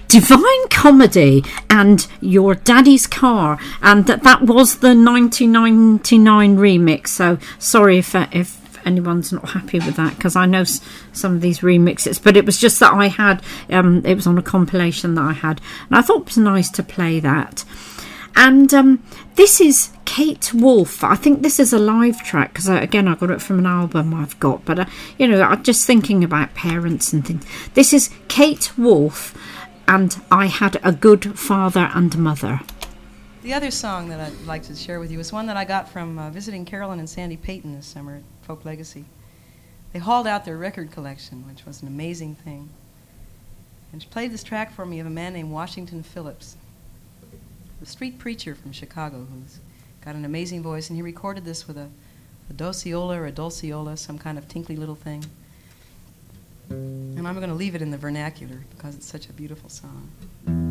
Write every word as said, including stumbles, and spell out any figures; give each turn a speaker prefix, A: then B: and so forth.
A: Divine Comedy and Your Daddy's Car, and that that was the nineteen ninety-nine remix. So sorry if if anyone's not happy with that, because I know s- some of these remixes, but it was just that I had um, it was on a compilation that I had, and I thought it was nice to play that. And um, this is Kate Wolf. I think this is a live track because, again, I got it from an album I've got. But, uh, you know, I'm just thinking about parents and things. This is Kate Wolf and I Had a Good Father and Mother.
B: The other song that I'd like to share with you is one that I got from uh, visiting Carolyn and Sandy Payton this summer at Folk Legacy. They hauled out their record collection, which was an amazing thing. And she played this track for me of a man named Washington Phillips, the street preacher from Chicago who's got an amazing voice, and he recorded this with a, a dociola or a dulciola, some kind of tinkly little thing. And I'm going to leave it in the vernacular because it's such a beautiful song.